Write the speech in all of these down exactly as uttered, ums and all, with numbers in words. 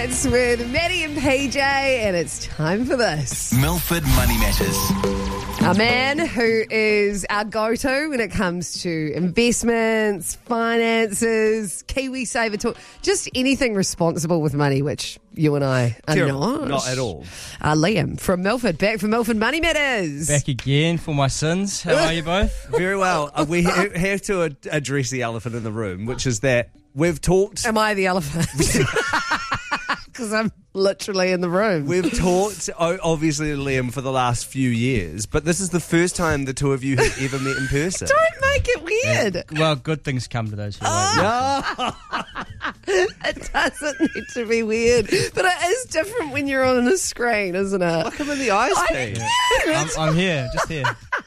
It's with Maddie and P J, and it's time for this. Milford Money Matters. A man who is our go-to when it comes to investments, finances, KiwiSaver talk, just anything responsible with money, which you and I are Terrible. not. Not at all. Uh, Liam from Milford, back from Milford Money Matters. Back again for my sins. How are you both? Very well. Uh, we ha- have to ad- address the elephant in the room, which is that we've talked... Am I the elephant? Because I'm literally in the room. We've talked, o- obviously, to Liam for the last few years, but this is the first time the two of you have ever met in person. Don't make it weird. Well, good things come to those who wait. No. It doesn't need to be weird, but it is different when you're on a screen, isn't it? Look him in the eyes, Pete. I'm, I'm here, just here.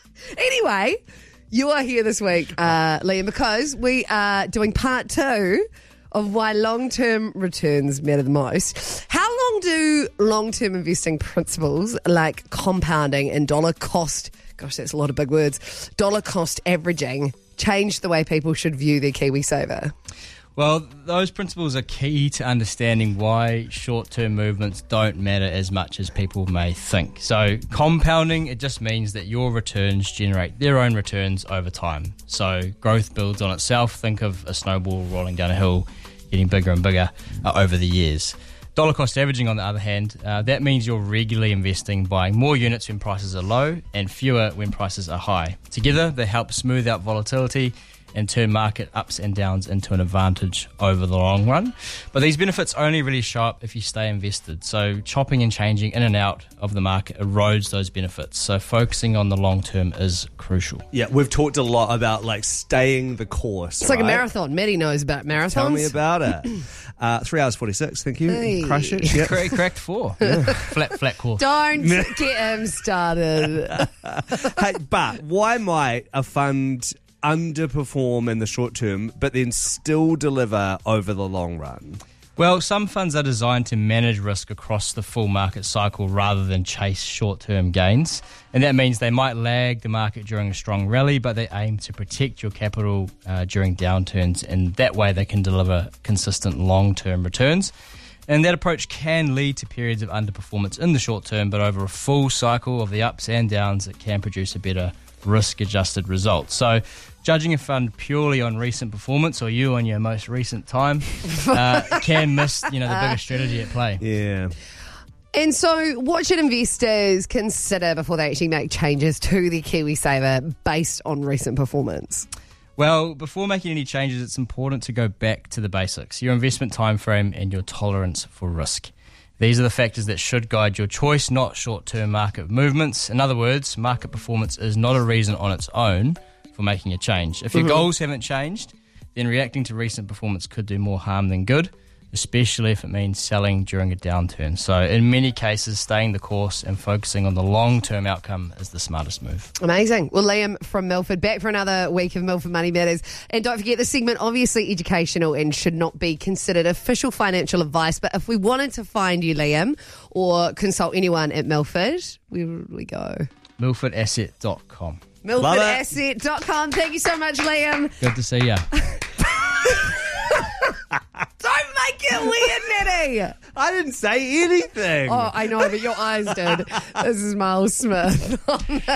Anyway, you are here this week, uh, Liam, because we are doing part two of why long-term returns matter the most. How long do long-term investing principles like compounding and dollar cost, gosh, that's a lot of big words, dollar cost averaging change the way people should view their KiwiSaver? Well, those principles are key to understanding why short-term movements don't matter as much as people may think. So compounding, it just means that your returns generate their own returns over time. So growth builds on itself. Think of a snowball rolling down a hill, getting bigger and bigger uh, over the years. Dollar cost averaging, on the other hand, uh, that means you're regularly investing, buying more units when prices are low and fewer when prices are high. Together, they help smooth out volatility and turn market ups and downs into an advantage over the long run. But these benefits only really show up if you stay invested. So chopping and changing in and out of the market erodes those benefits. So focusing on the long term is crucial. Yeah, we've talked a lot about like staying the course. It's like a right? marathon. Maddie knows about marathons. Tell me about it. Uh, three hours forty-six. Thank you. Hey. Crush it. Yep. Correct, correct four. Flat, flat course. Don't get him started. Hey, but why might a fund underperform in the short term, but then still deliver over the long run? Well, some funds are designed to manage risk across the full market cycle rather than chase short-term gains. And that means they might lag the market during a strong rally, but they aim to protect your capital uh, during downturns. And that way they can deliver consistent long-term returns. And that approach can lead to periods of underperformance in the short term, but over a full cycle of the ups and downs, it can produce a better risk-adjusted result. So judging a fund purely on recent performance, or you on your most recent time, uh, can miss, you know, the bigger strategy at play. Yeah. And so what should investors consider before they actually make changes to their KiwiSaver based on recent performance? Well, before making any changes, it's important to go back to the basics, your investment time frame and your tolerance for risk. These are the factors that should guide your choice, not short-term market movements. In other words, market performance is not a reason on its own for making a change. If your mm-hmm. goals haven't changed, then reacting to recent performance could do more harm than good, especially if it means selling during a downturn. So in many cases, staying the course and focusing on the long-term outcome is the smartest move. Amazing. Well, Liam from Milford, back for another week of Milford Money Matters. And don't forget, the segment obviously educational and should not be considered official financial advice. But if we wanted to find you, Liam, or consult anyone at Milford, where would we go? milford asset dot com. milford asset dot com. Thank you so much, Liam. Good to see ya. Don't make it weird, Maddie. I didn't say anything. Oh, I know, but your eyes did. This is Miles Smith.